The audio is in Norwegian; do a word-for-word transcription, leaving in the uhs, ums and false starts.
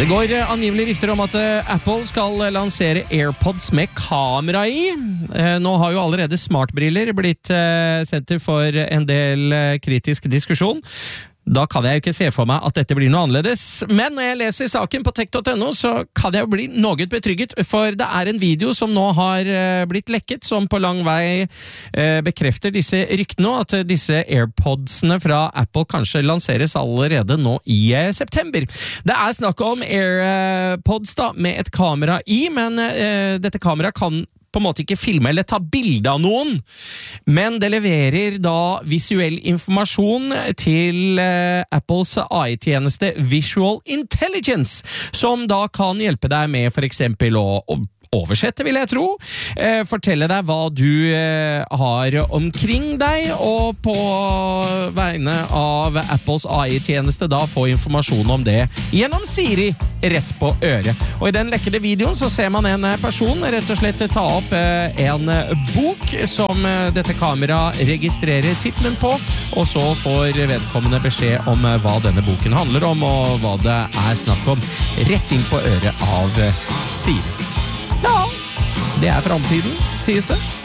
Det går angivelig rykter om at Apple skal lansere AirPods med kamera i. Nå har jo allerede smartbriller blitt senter for en del kritisk diskusjon. Da kan jeg jo ikke se for meg at dette blir noe annerledes. Men når jeg leser saken på tech punktum no, så kan jeg jo bli noe betrygget, for det er en video som nå har blitt lekket, som på lang vei bekrefter disse ryktene, at disse AirPodsene fra Apple kanskje lanseres allerede nå i september. Det er snakk om AirPods da, med et kamera i, men dette kamera kan på en måte ikke filme eller ta bilde av noen, men det leverer da visuell informasjon til uh, Apples A I-tjeneste Visual Intelligence, som da kan hjelpe deg med for eksempel å, å oversette, vil jeg tro, eh, fortelle deg hva du eh, har omkring deg, og på vegne av Apples A I-tjeneste da få informasjon om det gjennom Siri rett på øret. Og i den lekkede videoen så ser man en person rett og slett ta opp eh, en bok som eh, dette kamera registrerer titlen på, og så får vedkommende beskjed om eh, hva denne boken handler om, og hva det er snakk om, rett inn på øret av eh, Siri. Ja, det er fremtiden, sies det.